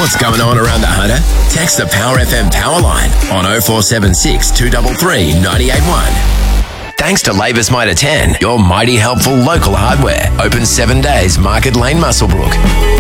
what's going on around the Hunter? Text the Power FM power line on 0476 233 981. Thanks to Labour's Mitre 10, your mighty helpful local hardware. Open 7 days, Market Lane, Muswellbrook.